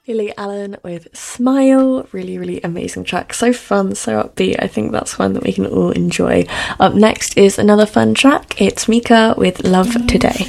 Lily Allen with Smile. Really, really amazing track. So fun, so upbeat. I think that's one that we can all enjoy. Up next is another fun track. It's Mika with Love Today.